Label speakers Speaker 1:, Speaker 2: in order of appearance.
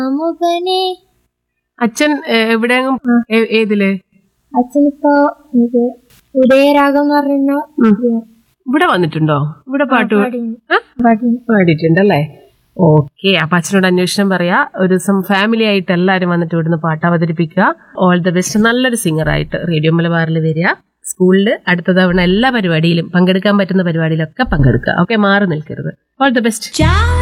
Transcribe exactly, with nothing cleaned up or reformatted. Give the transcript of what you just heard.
Speaker 1: അമുകനെ.
Speaker 2: അച്ഛൻ എവിടെയെങ്കിലും ഏതില്?
Speaker 1: അച്ഛനിപ്പോ ഇത് ഉദയരാഗം എന്ന് പറയുന്ന
Speaker 2: ഇവിടെ വന്നിട്ടുണ്ടോ? ഇവിടെ പാട്ട്
Speaker 1: പാടി
Speaker 2: പാടിയിട്ടുണ്ടല്ലേ? ഓക്കെ. അപ്പൊ അച്ഛനോട് അന്വേഷണം പറയാ. ഒരു ദിവസം ഫാമിലി ആയിട്ട് എല്ലാരും വന്നിട്ട് ഇവിടുന്ന് പാട്ട് അവതരിപ്പിക്കുക. All the best. നല്ലൊരു സിംഗർ ആയിട്ട് റേഡിയോ മലബാറിൽ വരിക. സ്കൂളില് അടുത്ത തവണ എല്ലാ പരിപാടിയിലും പങ്കെടുക്കാൻ പറ്റുന്ന പരിപാടിയിലൊക്കെ പങ്കെടുക്കുക. ഓക്കെ, മാറി നിൽക്കരുത്. All the best.